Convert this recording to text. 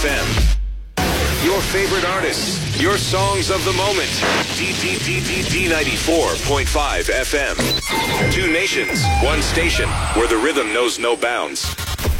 FM. Your favorite artists, your songs of the moment. D94.5 FM. Two nations, one station, where the rhythm knows no bounds.